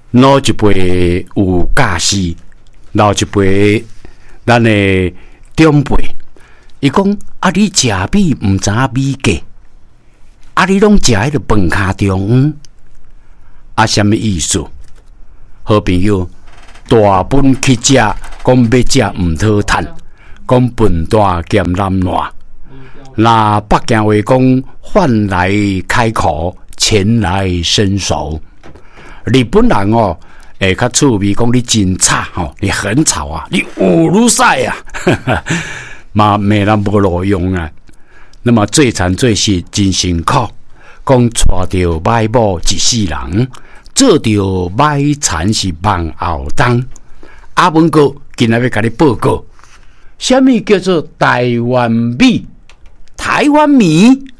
老一辈有教识，老一辈咱的长辈，伊讲啊，你食米毋知影米价，啊，你拢食迄个饭卡中啊，什么意思？好朋友，大本去食，讲要食毋讨趁，讲笨大兼难烂。那北京话讲，饭来开口，钱来伸手。日本人哦，较趣味讲你真吵吼，你很吵啊，你有如塞啊，嘛没人无路用啊。那么最惨最是真辛苦，讲娶着歹某一世人，做着歹产是望后冬。阿文哥今仔要甲你报告，什么叫做台湾米？台湾米